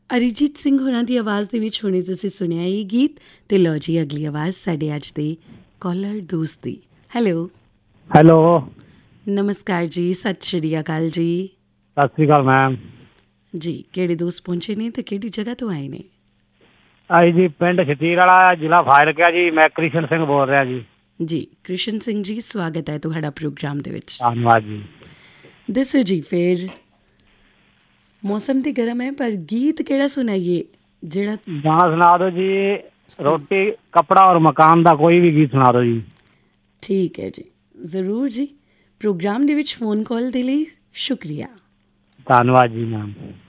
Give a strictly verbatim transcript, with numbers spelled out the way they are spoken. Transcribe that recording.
ਅਰੀਜੀਤ ਸਿੰਘ ਹੋਰਾਂ ਦੀ ਆਵਾਜ਼ ਦੇ ਵਿੱਚ ਹੁਣੇ ਤੁਸੀਂ ਸੁਣਿਆ ਇਹ ਗੀਤ। ਤੇ ਲਓ ਜੀ ਅਗਲੀ ਆਵਾਜ਼ ਸਾਡੇ ਅੱਜ ਦੇ ਕਾਲਰ ਦੋਸਤ ਦੀ। ਹੈਲੋ ਹੈਲੋ, ਨਮਸਕਾਰ ਜੀ, ਸਤਿ ਸ਼੍ਰੀ ਅਕਾਲ ਜੀ। ਸਤਿ ਸ਼੍ਰੀ ਅਕਾਲ ਮੈਮ ਜੀ। ਕਿਹੜੇ ਦੋਸਤ ਪਹੁੰਚੇ ਨੇ ਤੇ ਕਿਹੜੀ ਜਗ੍ਹਾ ਤੋਂ ਆਏ ਨੇ? ਆਈ ਜੀ ਪਿੰਡ ਸ਼ਤੀਰ ਵਾਲਾ, ਜ਼ਿਲ੍ਹਾ ਫਾਜ਼ਿਲਕਾ ਜੀ। ਮੈਂ ਕ੍ਰਿਸ਼ਨ ਸਿੰਘ ਬੋਲ ਰਿਹਾ ਜੀ। ਜੀ ਕ੍ਰਿਸ਼ਨ ਸਿੰਘ ਜੀ, ਸਵਾਗਤ ਹੈ ਤੁਹਾਡਾ ਪ੍ਰੋਗਰਾਮ ਦੇ ਵਿੱਚ। ਧੰਨਵਾਦ ਜੀ। ਦੱਸੋ ਜੀ ਫਿਰ, ਮੌਸਮ ਤੇ ਗਰਮ ਹੈ ਪਰ ਗੀਤ ਕਿਹੜਾ ਸੁਣਾਈਏ? ਜਿਹੜਾ ਗਾਣਾ ਸੁਣਾ ਦਿਓ ਜੀ। ਰੋਟੀ ਕੱਪੜਾ ਔਰ ਮਕਾਨ ਦਾ ਕੋਈ ਵੀ ਗੀਤ ਸੁਣਾ ਦਿਓ ਜੀ। ਠੀਕ ਹੈ ਜੀ, ਜ਼ਰੂਰ ਜੀ। ਪ੍ਰੋਗਰਾਮ ਦੇ ਵਿੱਚ ਫੋਨ ਕਾਲ ਦੇ ਲਈ ਸ਼ੁਕਰੀਆ। ਧੰਨਵਾਦ ਜੀ ਮੈਮ।